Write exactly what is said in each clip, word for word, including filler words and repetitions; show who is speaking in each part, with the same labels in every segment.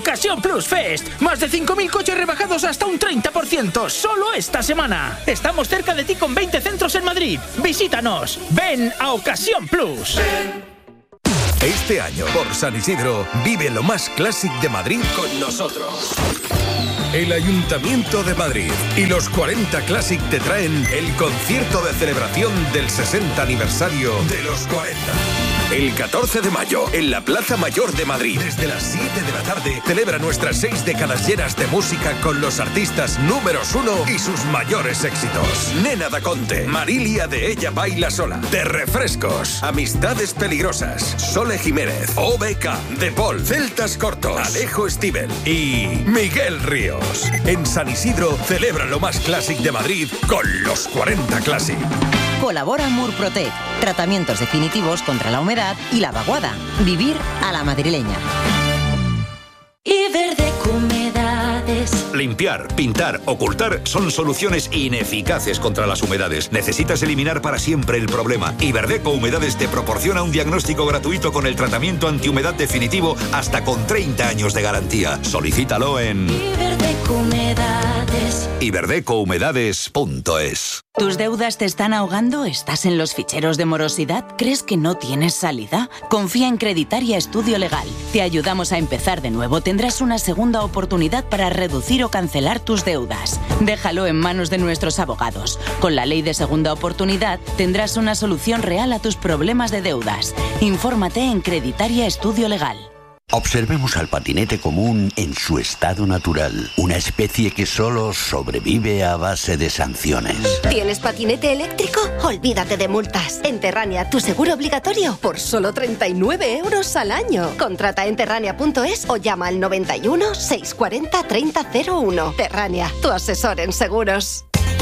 Speaker 1: Ocasión Plus Fest. Más de cinco mil coches rebajados hasta un treinta por ciento. Solo esta semana. Estamos cerca de ti con veinte centros en Madrid. Visítanos. Ven a Ocasión Plus.
Speaker 2: Este año, por San Isidro, vive lo más clásico de Madrid con nosotros. El Ayuntamiento de Madrid y los cuarenta Classic te traen el concierto de celebración del sesenta aniversario de los cuarenta. El catorce de mayo, en la Plaza Mayor de Madrid, desde las siete de la tarde, celebra nuestras seis décadas llenas de música con los artistas números uno y sus mayores éxitos. Nena da Conte, Marilia de Ella Baila Sola, De Refrescos, Amistades Peligrosas, Sole Jiménez, O B K, De Paul, Celtas Cortos, Alejo Stivel y Miguel Ríos. En San Isidro, celebra lo más clásico de Madrid con los cuarenta Classic.
Speaker 3: Colabora Murprotec, tratamientos definitivos contra la humedad y la vaguada. Vivir a la madrileña.
Speaker 4: Iberdeco Humedades.
Speaker 5: Limpiar, pintar, ocultar son soluciones ineficaces contra las humedades. Necesitas eliminar para siempre el problema. Iberdeco Humedades te proporciona un diagnóstico gratuito con el tratamiento antihumedad definitivo hasta con treinta años de garantía. Solicítalo en
Speaker 4: Iberdeco Humedades.
Speaker 5: iberdeco humedades punto es.
Speaker 6: ¿Tus deudas te están ahogando? ¿Estás en los ficheros de morosidad? ¿Crees que no tienes salida? Confía en Creditaria Estudio Legal. Te ayudamos a empezar de nuevo. Tendrás una segunda oportunidad para reducir o cancelar tus deudas. Déjalo en manos de nuestros abogados. Con la ley de segunda oportunidad tendrás una solución real a tus problemas de deudas. Infórmate en Creditaria Estudio Legal.
Speaker 7: Observemos al patinete común en su estado natural, una especie que solo sobrevive a base de sanciones.
Speaker 8: ¿Tienes patinete eléctrico? Olvídate de multas. En Terrania, tu seguro obligatorio por solo treinta y nueve euros al año. Contrata en terrania punto es o llama al noventa y uno, seiscientos cuarenta, treinta cero uno. Terrania, tu asesor en seguros.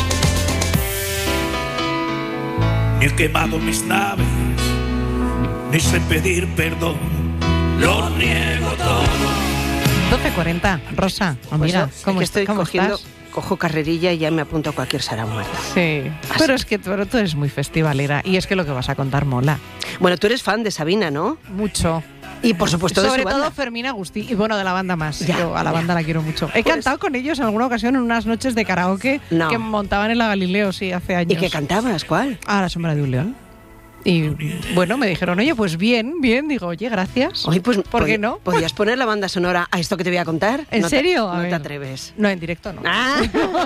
Speaker 9: Ni he quemado mis naves, ni sé pedir perdón. Lo niego todo.
Speaker 10: doce cuarenta, Rosa. Oh, mira,
Speaker 11: pues,
Speaker 10: ¿cómo,
Speaker 11: es que estoy
Speaker 10: ¿cómo
Speaker 11: cogiendo,
Speaker 10: estás?
Speaker 11: Cojo carrerilla y ya me apunto a cualquier Sara muerta.
Speaker 10: Sí,
Speaker 11: Así.
Speaker 10: pero es que tú, tú eres muy festivalera y es que lo que vas a contar mola.
Speaker 11: Bueno, tú eres fan de Sabina, ¿no?
Speaker 10: Mucho.
Speaker 11: Y por supuesto de
Speaker 10: Sobre
Speaker 11: su
Speaker 10: todo
Speaker 11: banda.
Speaker 10: Fermín Agustí y bueno, de la banda más.
Speaker 11: Ya,
Speaker 10: Yo a la
Speaker 11: ya.
Speaker 10: banda la quiero mucho. He
Speaker 11: Pues-
Speaker 10: cantado con ellos en alguna ocasión en unas noches de karaoke
Speaker 11: No.
Speaker 10: que montaban en la Galileo, sí, hace años.
Speaker 11: ¿Y qué cantabas? ¿Cuál?
Speaker 10: A la sombra de un león. Y bueno, me dijeron, oye, pues bien, bien. Digo, oye, gracias.
Speaker 11: Oye, pues,
Speaker 10: ¿Por qué
Speaker 11: pod-
Speaker 10: no?
Speaker 11: ¿Podías poner la banda sonora a esto que te voy a contar?
Speaker 10: ¿En
Speaker 11: No te-
Speaker 10: serio? A
Speaker 11: no
Speaker 10: ver.
Speaker 11: te atreves.
Speaker 10: No, en directo no.
Speaker 11: Ah.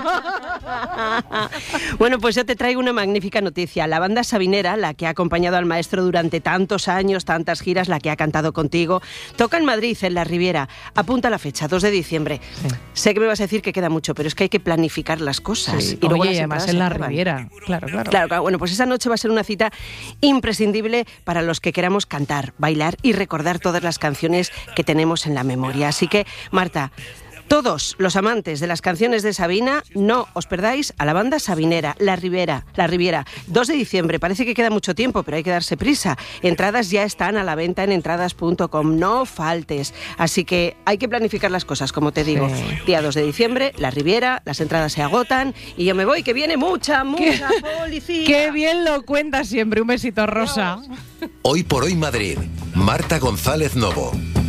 Speaker 11: Bueno, pues yo te traigo una magnífica noticia. La banda sabinera, la que ha acompañado al maestro durante tantos años, tantas giras, la que ha cantado contigo, toca en Madrid, en la Riviera. Apunta la fecha, dos de diciembre.
Speaker 10: Sí.
Speaker 11: Sé que me vas a decir que queda mucho, pero es que hay que planificar las cosas.
Speaker 10: Sí.
Speaker 11: Y luego
Speaker 10: Oye,
Speaker 11: las
Speaker 10: y además
Speaker 11: entradas
Speaker 10: en
Speaker 11: se
Speaker 10: la
Speaker 11: acaban.
Speaker 10: Riviera. Claro, claro.
Speaker 11: Claro, claro. Bueno, pues esa noche va a ser una cita imprescindible para los que queramos cantar, bailar y recordar todas las canciones que tenemos en la memoria. Así que, Marta, todos los amantes de las canciones de Sabina, no os perdáis a la banda sabinera, La Riviera, La Riviera, dos de diciembre. Parece que queda mucho tiempo, pero hay que darse prisa. Entradas ya están a la venta en entradas punto com, no faltes. Así que hay que planificar las cosas, como te digo.
Speaker 10: Sí.
Speaker 11: Día dos de diciembre, La Riviera, las entradas se agotan y yo me voy, que viene mucha, mucha policía.
Speaker 10: Qué bien lo cuentas siempre. Un besito, Rosa.
Speaker 2: Hoy por hoy Madrid. Marta González Novo.